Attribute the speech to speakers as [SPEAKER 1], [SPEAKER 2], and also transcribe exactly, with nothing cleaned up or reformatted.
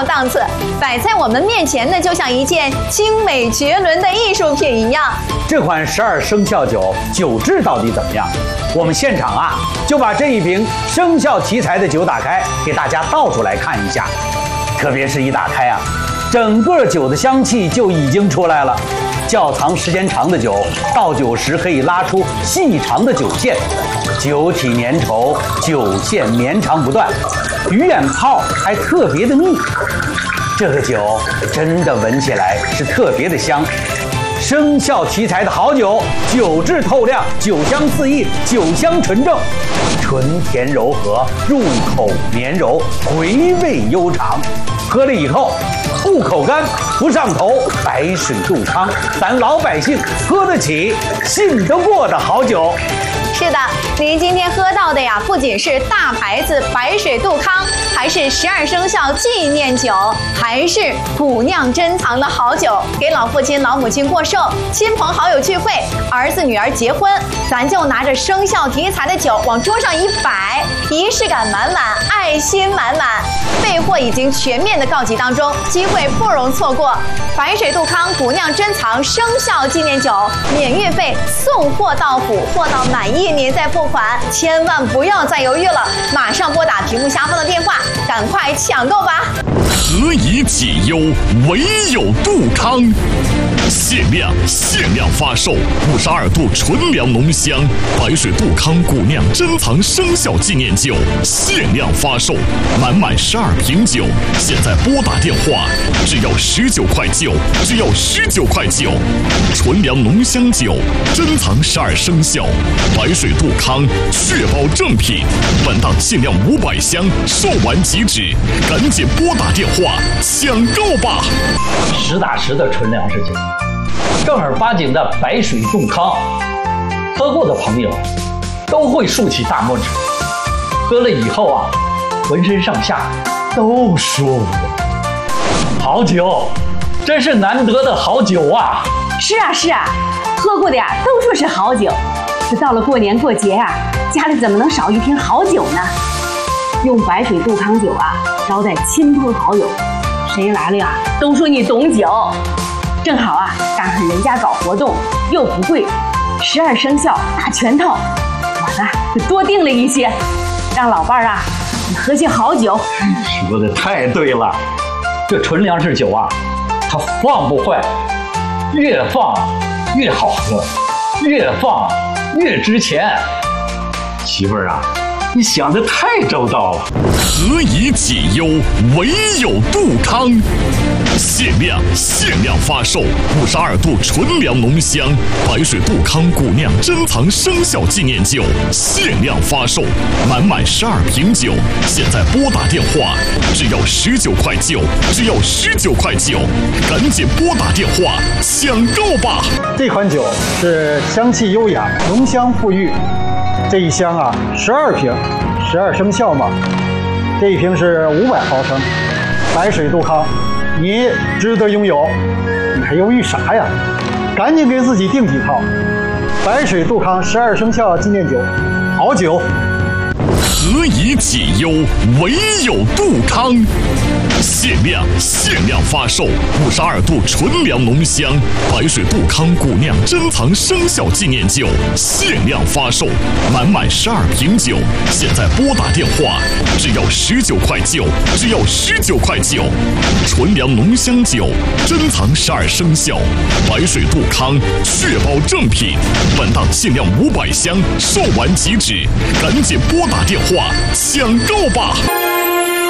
[SPEAKER 1] 上档次，摆在我们面前呢，就像一件精美绝伦的艺术品一样。
[SPEAKER 2] 这款十二生肖酒酒质到底怎么样？我们现场啊，就把这一瓶生肖题材的酒打开，给大家倒出来看一下。特别是一打开啊，整个酒的香气就已经出来了。窖藏时间长的酒，倒酒时可以拉出细长的酒线，酒体粘稠，酒线绵长不断，鱼眼泡还特别的密。这个酒真的闻起来是特别的香。生肖题材的好酒，酒质透亮，酒香四溢，酒香纯正，醇甜柔和，入口绵柔，回味悠长。喝了以后不口干不上头，白水杜康，咱老百姓喝得起信得过的好酒。
[SPEAKER 1] 是的，您今天喝到的呀，不仅是大牌子白水杜康，还是十二生肖纪念酒，还是古酿珍藏的好酒。给老父亲老母亲过寿，亲朋好友聚会，儿子女儿结婚，咱就拿着生肖题材的酒往桌上一摆，仪式感满满，爱心满满。备货已经全面的告急当中，机会不容错过。白水杜康古酿珍藏生肖纪念酒，免运费，送货到府，货到满意您再付款，千万不要再犹豫了，马上拨打屏幕下方的电话，赶快抢购吧！
[SPEAKER 3] 何以解忧，唯有杜康。限量限量发售五十二度纯粮浓香白水杜康古酿珍藏生肖纪念酒，限量发售，满满十二瓶酒，现在拨打电话，只要十九块九，只要十九块九。纯粮浓香酒，珍藏十二生肖，白水杜康，确保正品。本档限量五百箱，售完即止，赶紧拨打电话抢购吧！
[SPEAKER 4] 实打实的纯粮食酒，正儿八经的白水杜康，喝过的朋友都会竖起大拇指，喝了以后啊，浑身上下都舒服。好酒，真是难得的好酒啊！
[SPEAKER 5] 是啊是啊，喝过的呀都说是好酒，这到了过年过节啊，家里怎么能少一瓶好酒呢？用白水杜康酒啊招待亲朋好友，谁来了呀都说你懂酒。正好啊，赶上人家搞活动又不贵，十二生肖大全套，我呢就多订了一些，让老伴儿啊你喝些好酒。
[SPEAKER 4] 说的太对了，这纯粮食酒啊，它放不坏，越放越好喝，越放越值钱。媳妇儿啊，你想的太周到了。
[SPEAKER 3] 何以解忧，唯有杜康。限量限量发售五十二度纯粮浓香白水杜康古酿珍藏生肖纪念酒，限量发售，满满十二瓶酒，现在拨打电话，只要十九块九，只要十九块九，赶紧拨打电话抢购吧！
[SPEAKER 2] 这款酒是香气优雅，浓香馥郁。这一箱啊，十二瓶，十二生肖嘛。这一瓶是五百毫升，白水杜康，你值得拥有，你还犹豫啥呀？赶紧给自己订几套。白水杜康十二生肖纪念酒，好酒。
[SPEAKER 3] 何以解忧，唯有杜康。限量限量发售五十二度纯粮浓香白水杜康古酿珍藏生肖纪念酒，限量发售，满满十二瓶酒，现在拨打电话，只要十九块九，只要十九块九。纯粮浓香酒，珍藏十二生肖，白水杜康，确保正品。本档限量五百箱，售完即止，赶紧拨打电话抢购吧！